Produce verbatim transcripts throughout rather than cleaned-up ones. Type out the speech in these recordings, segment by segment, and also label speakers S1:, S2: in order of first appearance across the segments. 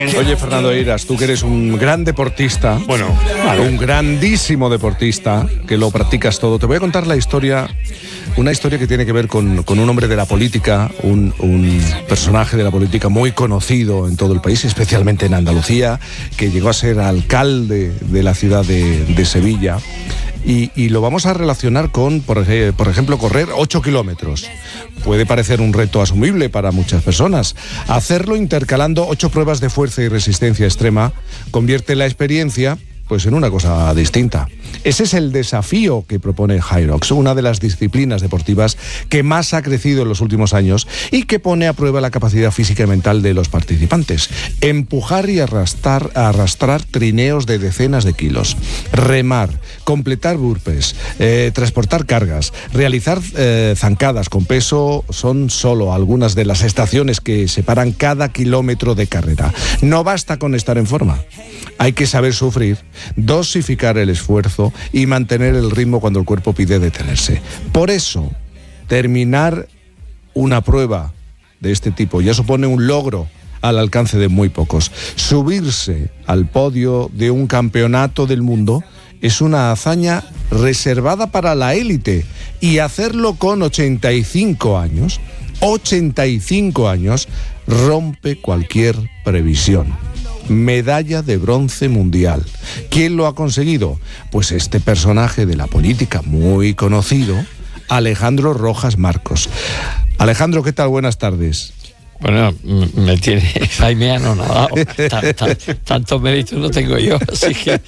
S1: Oye, Fernando Eiras, tú que eres un gran deportista,
S2: bueno,
S1: vale. un grandísimo deportista, que lo practicas todo, te voy a contar la historia, una historia que tiene que ver con, con un hombre de la política, un, un personaje de la política muy conocido en todo el país, especialmente en Andalucía, que llegó a ser alcalde de la ciudad de, de Sevilla. Y, y lo vamos a relacionar con, por, por ejemplo, correr ocho kilómetros. Puede parecer un reto asumible para muchas personas. Hacerlo intercalando ocho pruebas de fuerza y resistencia extrema convierte la experiencia pues en una cosa distinta. Ese es el desafío que propone Hyrox, una de las disciplinas deportivas que más ha crecido en los últimos años y que pone a prueba la capacidad física y mental de los participantes. Empujar y arrastrar, arrastrar trineos de decenas de kilos, remar, completar burpees, eh, transportar cargas, realizar eh, zancadas con peso son solo algunas de las estaciones que separan cada kilómetro de carrera. No basta con estar en forma, hay que saber sufrir, dosificar el esfuerzo y mantener el ritmo cuando el cuerpo pide detenerse. Por eso, terminar una prueba de este tipo ya supone un logro al alcance de muy pocos. Subirse al podio de un campeonato del mundo es una hazaña reservada para la élite, y hacerlo con ochenta y cinco años, ochenta y cinco años, rompe cualquier previsión. Medalla de bronce mundial. ¿Quién lo ha conseguido? Pues este personaje de la política muy conocido, Alejandro Rojas Marcos. Alejandro, ¿qué tal? Buenas tardes.
S2: Bueno, me tiene Jaime anonadado. Tan, tan, tantos méritos no tengo yo, así que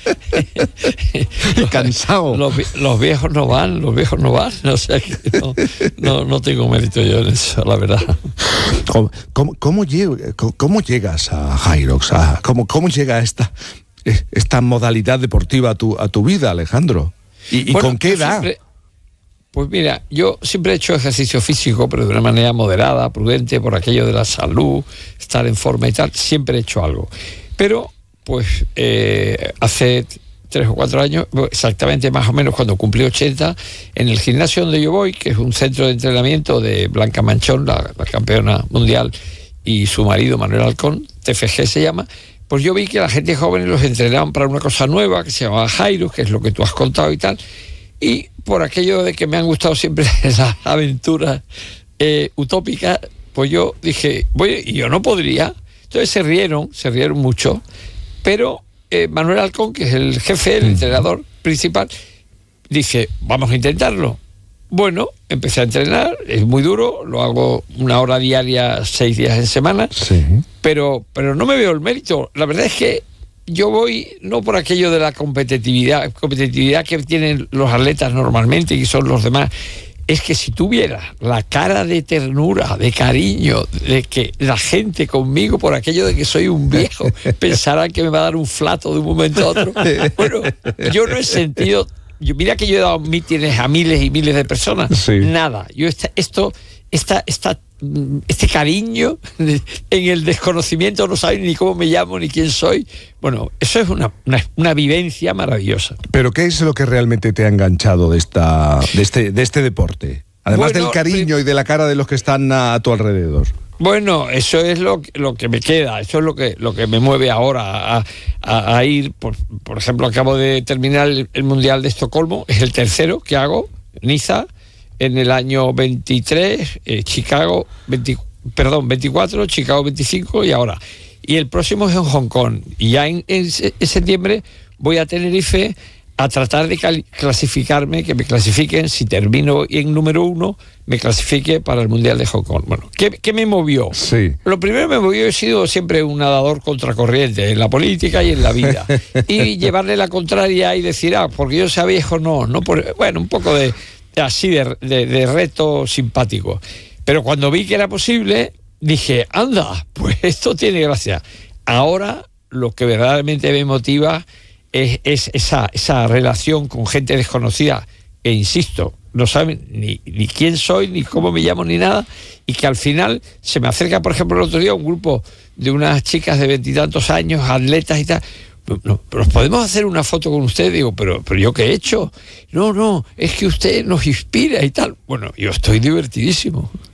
S1: cansado.
S2: Los, los viejos no van, los viejos no van, o sea que no, no, no tengo mérito yo en eso, la verdad.
S1: ¿Cómo, cómo, cómo, cómo llegas a Hyrox? A, ¿Cómo, cómo llega esta, esta modalidad deportiva a tu, a tu vida, Alejandro? ¿Y, y bueno, con qué edad?
S2: Siempre, Pues mira, yo siempre he hecho ejercicio físico, pero de una manera moderada, prudente, por aquello de la salud, estar en forma y tal, siempre he hecho algo. Pero, pues, eh, hace tres o cuatro años, exactamente más o menos cuando cumplí ochenta, en el gimnasio donde yo voy, que es un centro de entrenamiento de Blanca Manchón, la, la campeona mundial, y su marido Manuel Halcón, T F G se llama, pues yo vi que la gente joven los entrenaban para una cosa nueva, que se llamaba Hyrox, que es lo que tú has contado y tal, y por aquello de que me han gustado siempre las aventuras eh, utópicas, pues yo dije, voy, y yo no podría. Entonces se rieron, se rieron mucho, pero eh, Manuel Halcón, que es el jefe, el entrenador principal, dice, vamos a intentarlo. Bueno, empecé a entrenar, es muy duro, lo hago una hora diaria, seis días en semana,
S1: sí. pero,
S2: pero no me veo el mérito. La verdad es que yo voy no por aquello de la competitividad, competitividad que tienen los atletas normalmente y son los demás. Es que si tuvieras la cara de ternura, de cariño, de que la gente conmigo, por aquello de que soy un viejo, pensarán que me va a dar un flato de un momento a otro. Bueno, yo no he sentido... Yo, mira que yo he dado mítines a miles y miles de personas.
S1: Sí.
S2: Nada. Yo esta, esto, esta, esta, este cariño en el desconocimiento, no saben ni cómo me llamo ni quién soy. Bueno, eso es una, una, una vivencia maravillosa.
S1: Pero ¿qué es lo que realmente te ha enganchado de esta, de este, de este deporte? Además bueno, del cariño y de la cara de los que están a, a tu alrededor.
S2: Bueno, eso es lo, lo que me queda, eso es lo que, lo que me mueve ahora a, a, a ir. Por, por ejemplo, acabo de terminar el, el Mundial de Estocolmo, es el tercero que hago, Niza, en el año veintitrés, eh, Chicago, veinte, perdón, veinticuatro, Chicago veinticinco y ahora. Y el próximo es en Hong Kong. Y ya en, en, en septiembre voy a Tenerife a tratar de cal- clasificarme, que me clasifiquen, si termino en número uno, me clasifique para el Mundial de Hong Kong. Bueno, ¿qué, qué me movió?
S1: Sí.
S2: Lo primero que me movió, he sido siempre un nadador contracorriente en la política y en la vida. Y llevarle la contraria y decir, ah, porque yo sea viejo, no, no por, bueno, un poco de así de, de, de reto simpático. Pero cuando vi que era posible, dije, anda, pues esto tiene gracia. Ahora lo que verdaderamente me motiva es, es esa, esa relación con gente desconocida, que insisto, no saben ni, ni quién soy, ni cómo me llamo, ni nada, y que al final se me acerca, por ejemplo, el otro día un grupo de unas chicas de veintitantos años, atletas y tal. No, ¿nos podemos hacer una foto con usted? Digo, pero, pero ¿yo qué he hecho? No, no, es que usted nos inspira y tal. Bueno, yo estoy divertidísimo.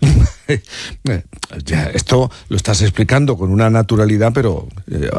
S1: ya, esto lo estás explicando con una naturalidad, pero eh,